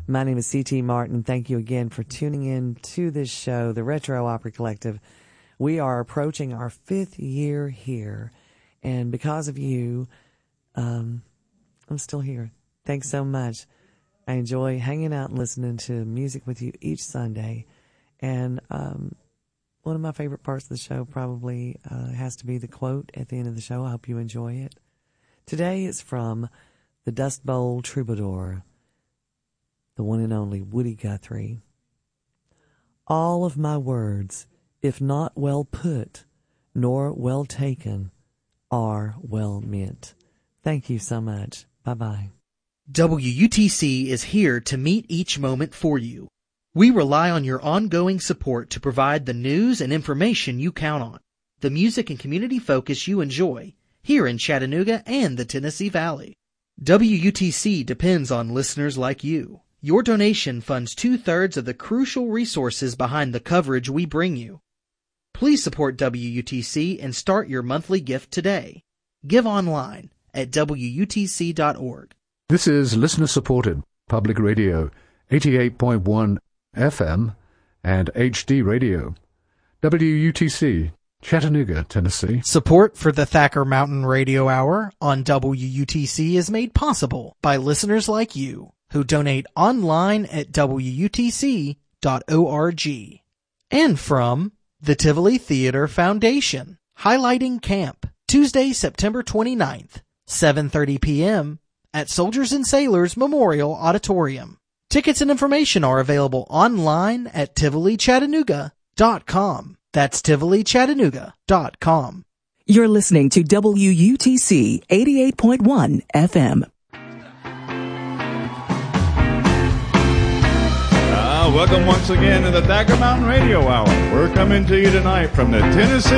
My name is C.T. Martin. Thank you again for tuning in to this show, the Retro Opry Collective. We are approaching our 5th year here, and because of you, I'm still here. Thanks so much. I enjoy hanging out and listening to music with you each Sunday, and one of my favorite parts of the show probably has to be the quote at the end of the show. I hope you enjoy it. Today is from the Dust Bowl Troubadour, the one and only Woody Guthrie. All of my words, if not well put, nor well taken, are well meant. Thank you so much. Bye-bye. WUTC is here to meet each moment for you. We rely on your ongoing support to provide the news and information you count on, the music and community focus you enjoy here in Chattanooga and the Tennessee Valley. WUTC depends on listeners like you. Your donation funds 2/3 of the crucial resources behind the coverage we bring you. Please support WUTC and start your monthly gift today. Give online at WUTC.org. This is listener-supported public radio, 88.1 FM and HD radio. WUTC, Chattanooga, Tennessee. Support for the Thacker Mountain Radio Hour on WUTC is made possible by listeners like you who donate online at WUTC.org. And from the Tivoli Theater Foundation, highlighting camp, Tuesday, September 29th, 7:30 p.m. at Soldiers and Sailors Memorial Auditorium. Tickets and information are available online at TivoliChattanooga.com. That's TivoliChattanooga.com. You're listening to WUTC 88.1 FM. Welcome once again to the Thacker Mountain Radio Hour. We're coming to you tonight from the Tennessee